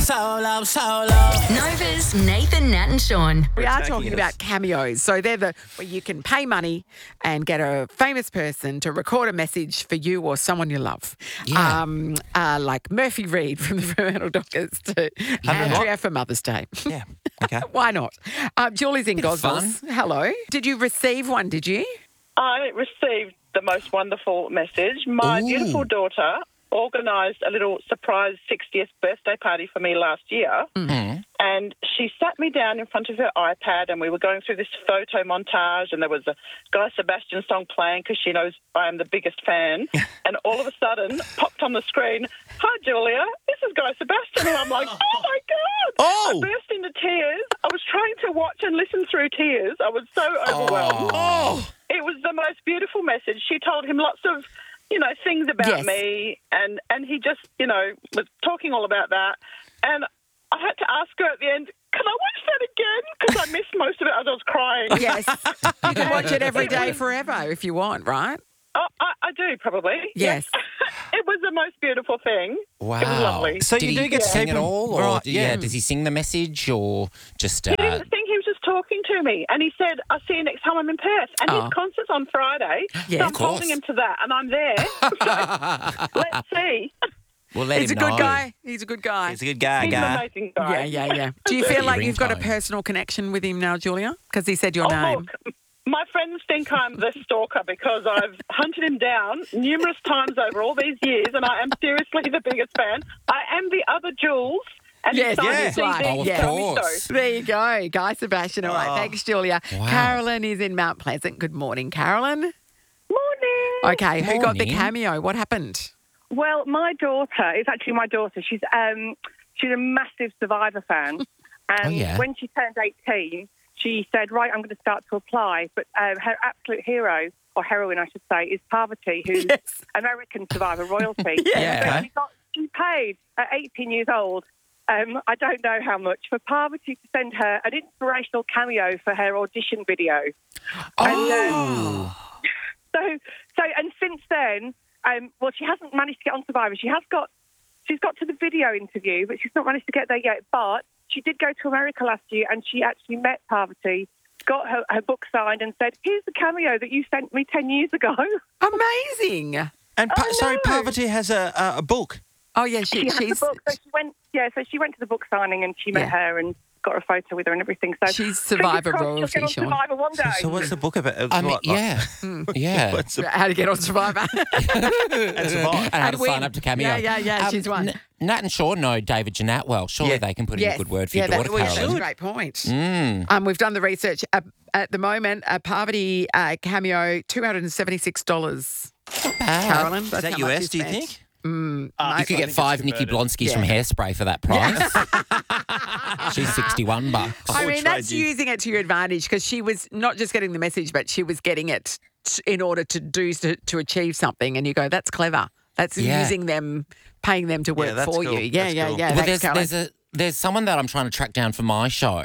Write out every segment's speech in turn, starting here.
Solo. Nova's Nathan, Nat and Sean. We are attacking talking us. about cameos. So they're where you can pay money and get a famous person to record a message for you or someone you love. Yeah. Like Murphy Reed from the Fremantle Dockers to Andrea for Mother's Day. Yeah. Okay. Why not? Julie's in Gosnells. Hello. Did you receive one, did you? I received the most wonderful message. My beautiful daughter organised a little surprise 60th birthday party for me last year. And she sat me down in front of her iPad and we were going through this photo montage and there was a Guy Sebastian song playing because she knows I am the biggest fan. And all of a sudden, popped on the screen, "Hi, Julia, this is Guy Sebastian." And I'm like, oh, my God. Oh. I burst into tears. I was trying to watch and listen through tears. I was so overwhelmed. It was the most beautiful message. She told him lots of, things about me, and he just, was talking all about that. And I had to ask her at the end, can I watch that again? Because I missed most of it as I was crying. Yes. You can watch it every day forever if you want, right? Oh, I do, probably. Yes. It was the most beautiful thing. Wow. It was lovely. So Did you he do get to sing keep it him- all? Or Right, does he sing the message or just... He didn't think, he was just talking to me. And he said, I'll see you next time I'm in Perth. And his concert's on Friday. Yeah, so I'm of course. holding him to that, and I'm there. So let's see. We'll let He's a him good know. guy. He's a good guy. He's a good guy, He's an amazing guy. Yeah. Do you feel like Ringtone. you've got a personal connection with him now, Julia? Because he said your name. Look, my friends think I'm the stalker because I've hunted him down numerous times over all these years, and I am seriously the biggest fan. I am the other Jules. And Yes, he signed yes, the right. CD, Oh, of Yeah. told me course. so. There you go. Guy Sebastian. All right. Thanks, Julia. Wow. Carolyn is in Mount Pleasant. Good morning, Carolyn. Morning. Okay. Who got the Morning. cameo? What happened? Well, my daughter, it's actually my daughter. She's a massive Survivor fan. And yeah. when she turned 18, she said, right, I'm going to start to apply. But her absolute hero, or heroine, I should say, is Parvati, who's Yes. American Survivor royalty. Yeah. So she paid, at 18 years old, I don't know how much, for Parvati to send her an inspirational cameo for her audition video. And, and since then, she hasn't managed to get on Survivor. She's got to the video interview, but she's not managed to get there yet. But she did go to America last year, and she actually met Parvati, got her book signed, and said, "Here's the cameo that you sent me 10 years ago." Amazing. And no. Parvati has a book. Oh, yeah. She has She's the book, so she went to the book signing, and she met her and got a photo with her and everything. So She's Survivor fingers crossed she'll royalty, get on Sean. Survivor one day. So what's the book about? I mean, yeah. What's the, How to get on Survivor. and survive. And how And to win. sign up to Cameo. Yeah, she's won. Nat and Sean know David Jeanette well. Surely Yeah. they can put in a good word for your that's, daughter, Carolyn. that's a great point. We've done the research. At the moment, a Parvati cameo, $276. Carolyn, Is that's that how much US, do you spent. think? You could get 5 Nikki Blonskis from Hairspray for that price. She's $61. I mean, Or that's trade you. using it to your advantage because she was not just getting the message, but she was getting it in order to achieve something. And you go, that's clever. That's Yeah. using them, paying them to work that's for cool. you. Yeah, That's yeah, cool. yeah. Well, Thanks, Carolyn. there's someone that I'm trying to track down for my show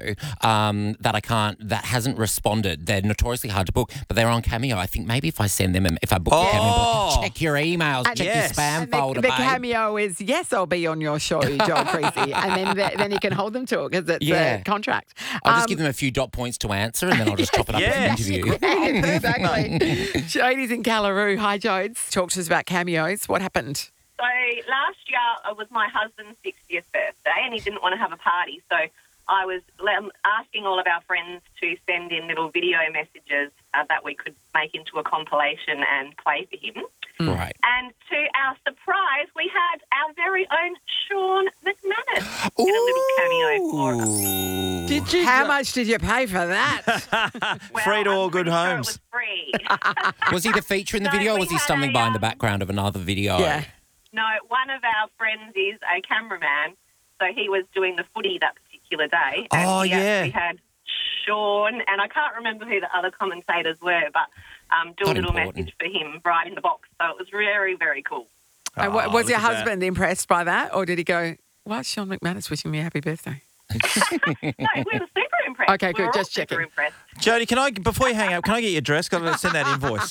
that hasn't responded. They're notoriously hard to book, but they're on Cameo. I think maybe if I send them, if I book the Cameo, check your emails, check yes. your spam And folder, the babe. cameo is, yes, I'll be on your show, Joel Creasy. And then you can hold them to it because it's Yeah. a contract. I'll just give them a few dot points to answer, and then I'll just top it up with an Yes. interview. Exactly. Jody's in Callaroo. Hi, Jodes. Talk to us about cameos. What happened? So last year it was my husband's 60th birthday and he didn't want to have a party. So I was asking all of our friends to send in little video messages that we could make into a compilation and play for him. Right. And to our surprise, we had our very own Sean McManus in a little cameo for us. Did you? How much did you pay for that? Well, Free to I'm all good pretty sure homes. It was free. Was he the feature in the No, video, or we was he had stumbling a, by in the background of another video? Yeah. No, one of our friends is a cameraman, so he was doing the footy that particular day. And Oh, we yeah. actually had Sean, and I can't remember who the other commentators were, but do a Not little important. message for him right in the box. So it was very, very cool. And Oh, was look your at that. husband impressed by that, or did he go, "Why is Sean McManus wishing me a happy birthday?" No, we were super impressed. Okay, good. We were Just all super checking. impressed. Jody, before you hang up, can I get your address? Got to send that invoice.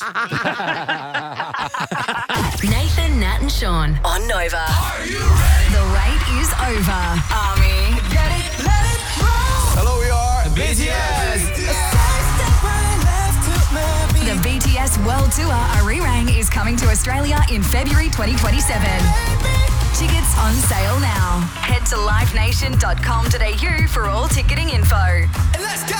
Nathan, Nat and Sean on Nova. The wait is over. Army, get it, let it roll. Hello, we are BTS. The BTS World Tour Arirang is coming to Australia in February 2027. Tickets on sale now. Head to livenation.com.au for all ticketing info. Let's go.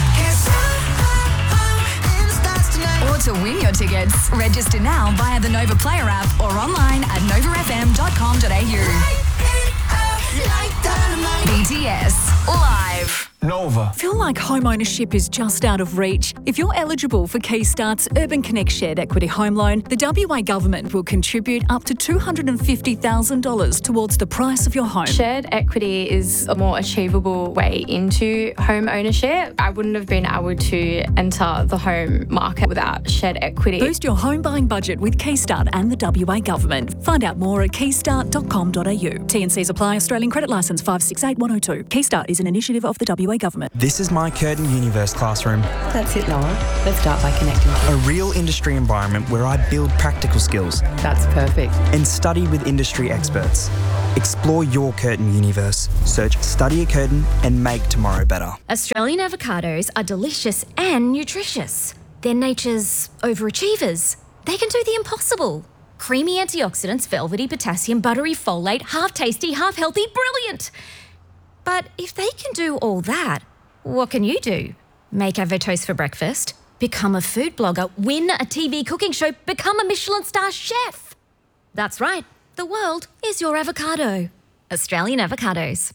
Or to win your tickets, register now via the Nova Player app or online at novafm.com.au. BTS Live. Nova. Feel like home ownership is just out of reach? If you're eligible for Keystart's Urban Connect Shared Equity Home Loan, the WA Government will contribute up to $250,000 towards the price of your home. Shared equity is a more achievable way into home ownership. I wouldn't have been able to enter the home market without shared equity. Boost your home buying budget with Keystart and the WA Government. Find out more at keystart.com.au. T&Cs apply. Australian Credit Licence 568102. Keystart is an initiative of the WA Government. This is my Curtin Universe classroom. That's it, Noah. Let's start by connecting. A real industry environment where I build practical skills. That's perfect. And study with industry experts. Explore your Curtin Universe. Search Study at Curtin and make tomorrow better. Australian avocados are delicious and nutritious. They're nature's overachievers. They can do the impossible. Creamy antioxidants, velvety potassium, buttery folate, half tasty, half healthy, brilliant. But if they can do all that, what can you do? Make avotoast for breakfast, become a food blogger, win a TV cooking show, become a Michelin star chef. That's right, the world is your avocado. Australian avocados.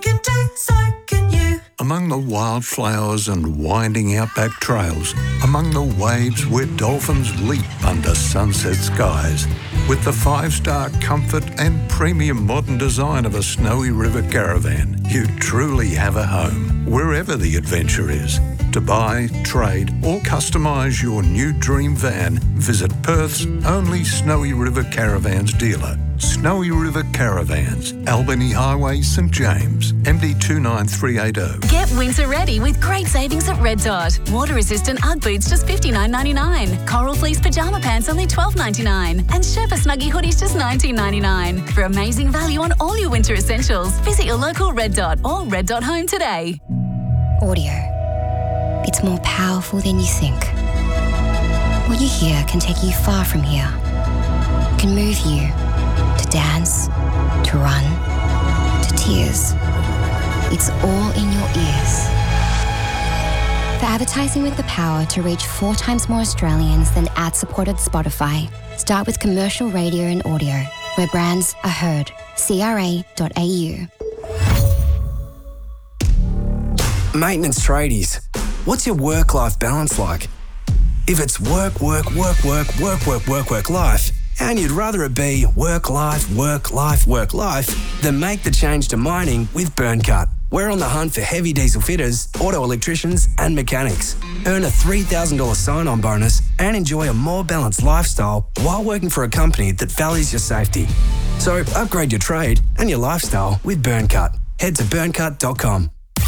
So can you. Among the wildflowers and winding outback trails, among the waves where dolphins leap under sunset skies, with the 5-star comfort and premium modern design of a Snowy River caravan, you truly have a home, wherever the adventure is. To buy, trade or customise your new dream van, visit Perth's only Snowy River Caravans dealer. Snowy River Caravans, Albany Highway, St James, MD 29380. Get winter ready with great savings at Red Dot. Water-resistant Ugg boots just $59.99. Coral fleece pyjama pants only $12.99. And Sherpa Snuggie hoodies just $19.99. For amazing value on all your winter essentials, visit your local Red Dot or Red Dot Home today. Audio. It's more powerful than you think. What you hear can take you far from here. It can move you to dance, to run, to tears. It's all in your ears. For advertising with the power to reach 4 times more Australians than ad-supported Spotify, start with commercial radio and audio, where brands are heard. CRA.au. Maintenance tradies, what's your work-life balance like? If it's work, life, and you'd rather it be work, life, then make the change to mining with Burncut. We're on the hunt for heavy diesel fitters, auto electricians, and mechanics. Earn a $3,000 sign-on bonus and enjoy a more balanced lifestyle while working for a company that values your safety. So upgrade your trade and your lifestyle with Burncut. Head to burncut.com.